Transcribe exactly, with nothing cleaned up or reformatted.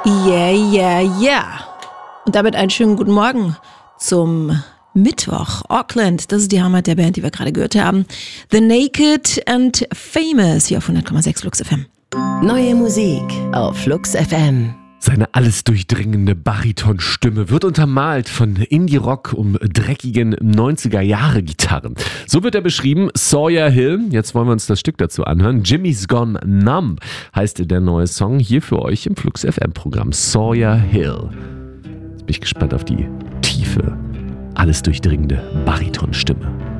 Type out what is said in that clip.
Yeah, yeah, yeah. Und damit einen schönen guten Morgen zum Mittwoch. Auckland, das ist die Heimat der Band, die wir gerade gehört haben. The Naked and Famous, hier auf hundert Komma sechs Flux F M. Neue Musik auf Flux F M. Seine alles durchdringende Baritonstimme wird untermalt von Indie-Rock um dreckigen neunziger-Jahre-Gitarren. So wird er beschrieben, Sawyer Hill. Jetzt wollen wir uns das Stück dazu anhören. Jimmy's Gone Numb heißt der neue Song hier für euch im Flux F M-Programm. Sawyer Hill. Jetzt bin ich gespannt auf die tiefe, alles durchdringende Baritonstimme.